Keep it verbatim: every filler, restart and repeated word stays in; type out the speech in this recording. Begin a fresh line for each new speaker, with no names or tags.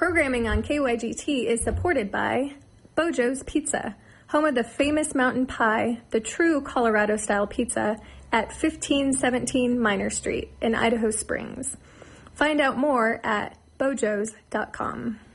Programming on K Y G T is supported by Bojo's Pizza, home of the famous mountain pie, the true Colorado-style pizza, at fifteen seventeen Minor Street in Idaho Springs. Find out more at bojos dot com.